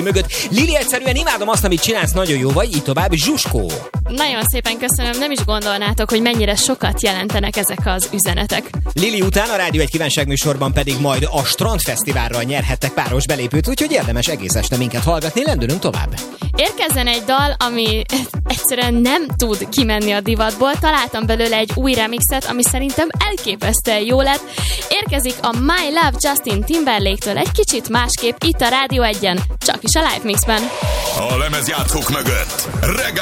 mögött. Lili, egyszerűen imádom azt, amit csinálsz, nagyon jó vagy, így tovább, Zsuskó. Nagyon szépen köszönöm, nem is gondolnátok, hogy mennyire sokat jelentenek ezek az üzenetek. Lili után a Rádió egy kívánságműsorban pedig majd a Strandfesztiválra nyerhettek páros belépőt, úgyhogy érdemes egész este minket hallgatni, lendülünk tovább. Érkezzen egy dal, ami egyszerűen nem tud kimenni a divatból. Találtam belőle egy új remixet, ami szerintem elképesztően jó lett. Érkezik a My Love Justin Timberlake-től egy kicsit másképp itt a Rádió 1-en, csak is a Live Mixben. A lemezjátszók mögött